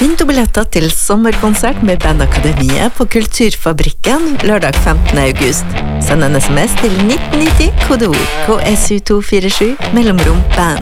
Vinn billetter til sommerkonsert med Bandakademiet på Kulturfabrikken lørdag 15. august. Send en SMS til 1990, kodeord KSU247, mellomrom band.